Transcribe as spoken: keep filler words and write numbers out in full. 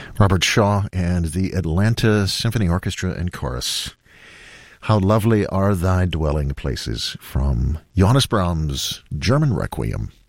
Robert Shaw and the Atlanta Symphony Orchestra and Chorus. How Lovely Are Thy Dwelling Places, from Johannes Brahms' German Requiem.